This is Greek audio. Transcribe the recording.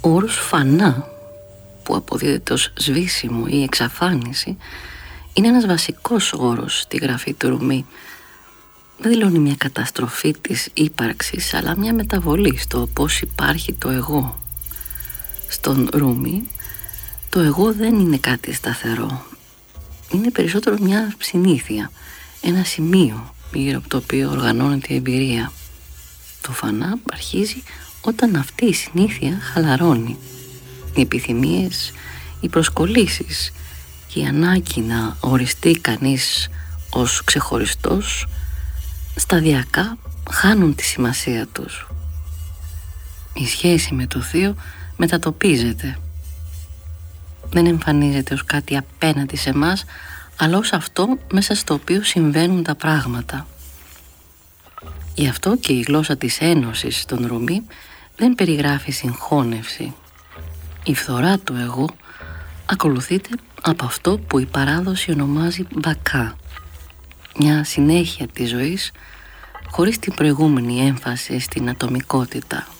Ο όρος φανά, που αποδίδεται ως σβήσιμο ή εξαφάνιση, είναι ένας βασικός όρος στη γραφή του Ρούμι. Δεν δηλώνει μια καταστροφή της ύπαρξης, αλλά μια μεταβολή στο πώς υπάρχει το εγώ. Στον Ρούμι, το εγώ δεν είναι κάτι σταθερό. Είναι περισσότερο μια συνήθεια, ένα σημείο γύρω από το οποίο οργανώνεται η εμπειρία. Το φανά αρχίζει όταν αυτή η συνήθεια χαλαρώνει. Οι επιθυμίες, οι προσκολήσεις και η ανάγκη να οριστεί κανείς ως ξεχωριστός σταδιακά χάνουν τη σημασία τους. Η σχέση με το θείο μετατοπίζεται. Δεν εμφανίζεται ως κάτι απέναντι σε μας, αλλά ως αυτό μέσα στο οποίο συμβαίνουν τα πράγματα. Γι' αυτό και η γλώσσα της ένωσης στον Ρούμι δεν περιγράφει συγχώνευση. Η φθορά του εγώ ακολουθείται από αυτό που η παράδοση ονομάζει μπακά, μια συνέχεια της ζωής χωρίς την προηγούμενη έμφαση στην ατομικότητα.